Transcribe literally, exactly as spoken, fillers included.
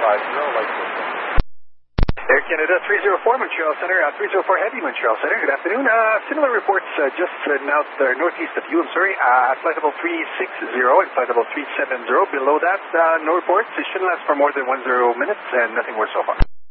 five zero, light system. Air Canada three zero four, Montreal Center, uh, three zero four Heavy, Montreal Center. Good afternoon. Uh, similar reports uh, just uh, now uh, northeast of you, I'm sorry, uh, flight level three six zero and flight level three seven zero. Below that, uh, no reports. It shouldn't last for more than one zero minutes and nothing more so far.